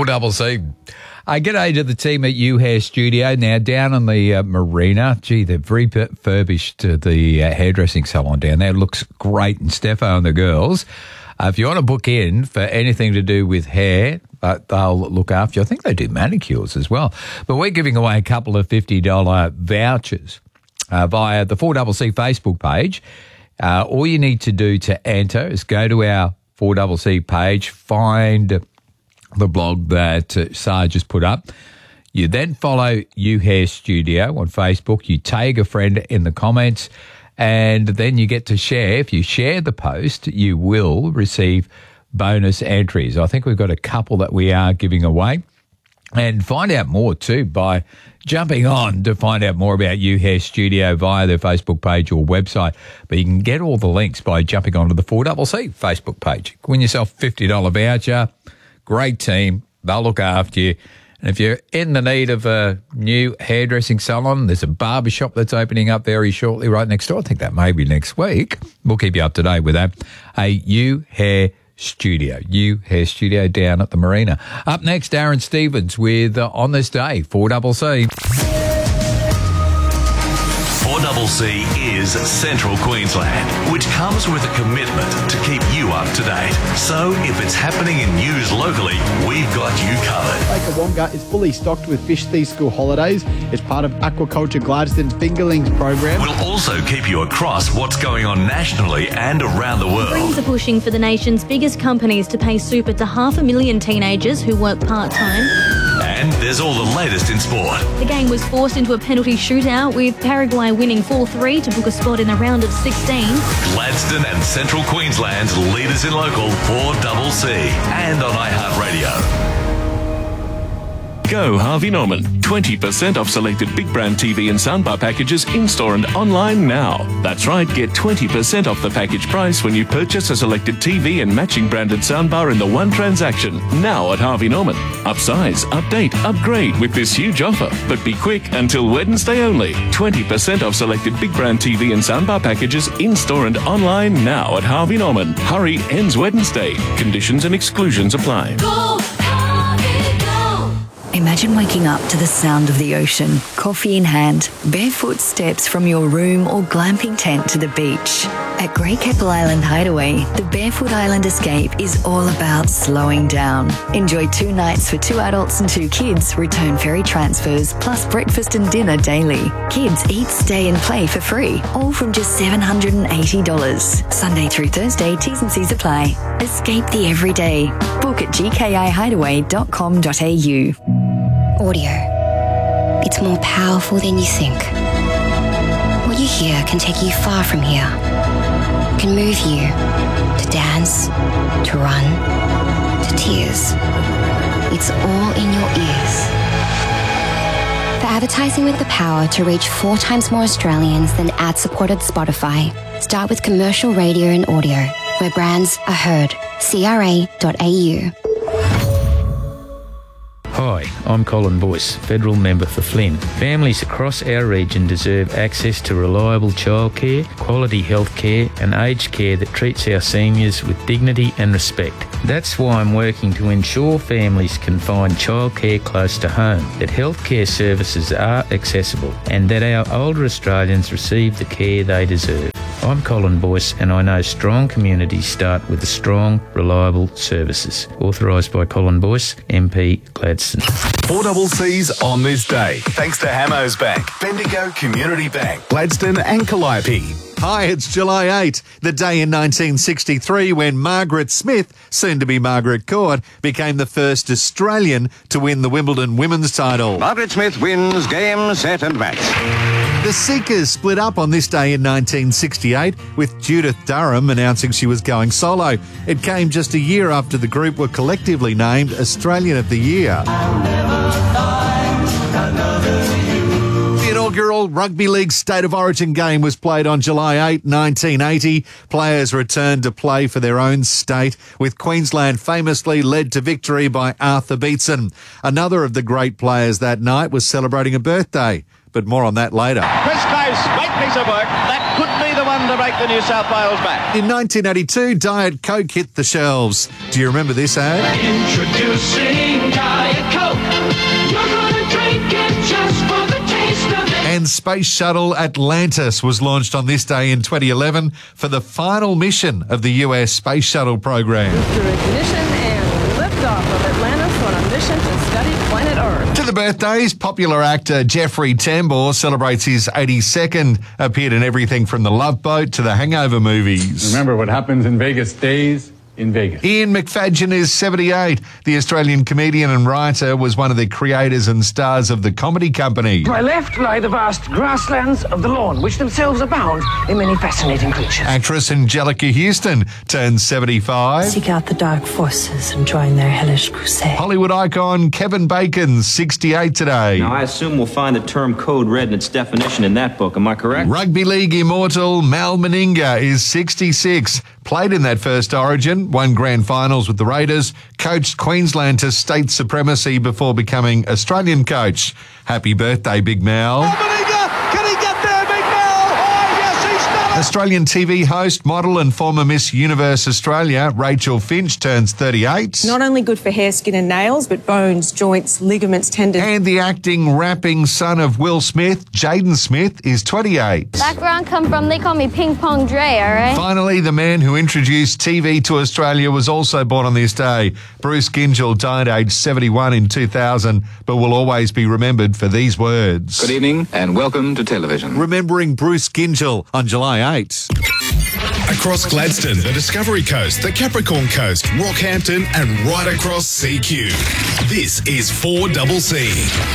4CC. G'day to the team at U Hair Studio. Now, down on the marina, they've refurbished the hairdressing salon down there. It looks great. And Steffo and the girls, if you want to book in for anything to do with hair, they'll look after you. I think they do manicures as well. But we're giving away a couple of $50 vouchers via the 4CC Facebook page. All you need to do to enter is go to our 4CC page, find the blog that Sarge just put up. You then follow U Hair Studio on Facebook. You tag a friend in the comments, and then you get to share. If you share the post, you will receive bonus entries. I think we've got a couple that we are giving away. And find out more too by jumping on to find out more about U Hair Studio via their Facebook page or website. But you can get all the links by jumping onto the 4CC Facebook page. Win yourself a $50 voucher. Great team. They'll look after you. And if you're in the need of a new hairdressing salon, there's a barbershop that's opening up very shortly right next door. I think that may be next week. We'll keep you up to date with that. A U Hair Studio down at the marina. Up next, Aaron Stevens with On This Day, 4CC. 4CC is Central Queensland, which comes with a commitment to keep you up to date. So if it's happening in news locally, we've got you covered. Lake Wonga is fully stocked with fish these school holidays. It's part of Aquaculture Gladstone's Fingerlings program. We'll also keep you across what's going on nationally and around the world. Greens are pushing for the nation's biggest companies to pay super to 500,000 teenagers who work part-time. And there's all the latest in sport. The game was forced into a penalty shootout, with Paraguay winning 4-3 to book a spot in the round of 16. Gladstone and Central Queensland's leaders in local, 4CC, and on iHeartRadio. Go Harvey Norman. 20% off selected big brand TV and soundbar packages in-store and online now. That's right, get 20% off the package price when you purchase a selected TV and matching branded soundbar in the one transaction. Now at Harvey Norman. Upsize, update, upgrade with this huge offer. But be quick, until Wednesday only. 20% off selected big brand TV and soundbar packages in-store and online now at Harvey Norman. Hurry, ends Wednesday. Conditions and exclusions apply. Go, Harvey, go. Imagine waking up to the sound of the ocean, coffee in hand, barefoot steps from your room or glamping tent to the beach. At Grey Keppel Island Hideaway, the Barefoot Island Escape is all about slowing down. Enjoy 2 nights for 2 adults and 2 kids, return ferry transfers, plus breakfast and dinner daily. Kids eat, stay and play for free, all from just $780. Sunday through Thursday, T's and C's apply. Escape the everyday. Book at gkihideaway.com.au. Audio. It's more powerful than you think. What you hear can take you far from here. Can move you to dance, to run, to tears. It's all in your ears. For advertising with the power to reach 4 times more Australians than ad-supported Spotify, start with commercial radio and audio, where brands are heard. CRA.au. Hi, I'm Colin Boyce, Federal Member for Flynn. Families across our region deserve access to reliable childcare, quality health care and aged care that treats our seniors with dignity and respect. That's why I'm working to ensure families can find childcare close to home, that healthcare services are accessible and that our older Australians receive the care they deserve. I'm Colin Boyce and I know strong communities start with strong, reliable services. Authorised by Colin Boyce, MP Gladstone. 4CC's On This Day, thanks to Hamos Bank, Bendigo Community Bank, Gladstone and Calliope. Hi, it's July 8, the day in 1963 when Margaret Smith, soon to be Margaret Court, became the first Australian to win the Wimbledon women's title. Margaret Smith wins game, set and match. The Seekers split up on this day in 1968, with Judith Durham announcing she was going solo. It came just a year after the group were collectively named Australian of the Year. The inaugural Rugby League State of Origin game was played on July 8, 1980. Players returned to play for their own state, with Queensland famously led to victory by Arthur Beetson. Another of the great players that night was celebrating a birthday. But more on that later. Chris Close, Waitley piece of work. That could be the one to break the New South Wales back. In 1982, Diet Coke hit the shelves. Do you remember this ad? Introducing Diet Coke. You're gonna drink it just for the taste of it. And Space Shuttle Atlantis was launched on this day in 2011 for the final mission of the US Space Shuttle program. Through ignition and liftoff of Atlantis on a mission to study planet Earth. To the birthdays, popular actor Jeffrey Tambor celebrates his 82nd, appeared in everything from The Love Boat to the Hangover movies. Remember, what happens in Vegas stays in Vegas. Ian McFadgen is 78. The Australian comedian and writer was one of the creators and stars of The Comedy Company. To my left lie the vast grasslands of the lawn, which themselves abound in many fascinating creatures. Actress Angelica Houston turns 75. Seek out the dark forces and join their hellish crusade. Hollywood icon Kevin Bacon, 68 today. Now, I assume we'll find the term code red in its definition in that book. Am I correct? Rugby League immortal Mal Meninga is 66. Played in that first Origin, won grand finals with the Raiders, coached Queensland to state supremacy before becoming Australian coach. Happy birthday, Big Mal. Can he get there, Big Mel? Oh, yes, he's done it. Australian TV host, model and former Miss Universe Australia, Rachel Finch, turns 38. Not only good for hair, skin and nails, but bones, joints, ligaments, tendons. And the acting, rapping son of Will Smith, Jaden Smith, is 28. Back where I come from, they call me Ping Pong Dre, all right? Finally, the man who introduced TV to Australia was also born on this day. Bruce Gyngell died aged 71 in 2000, but will always be remembered for these words. Good evening and welcome to television. Remembering Bruce Gyngell on July 8. Across Gladstone, the Discovery Coast, the Capricorn Coast, Rockhampton and right across CQ. This is 4CC.